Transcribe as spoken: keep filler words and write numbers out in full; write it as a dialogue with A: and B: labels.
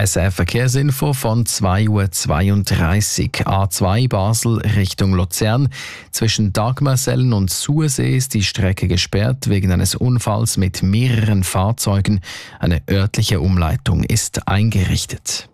A: S R F Verkehrsinfo von zwei Uhr zweiunddreißig. A zwei Basel Richtung Luzern. Zwischen Dagmersellen und Sursee ist die Strecke gesperrt wegen eines Unfalls mit mehreren Fahrzeugen. Eine örtliche Umleitung ist eingerichtet.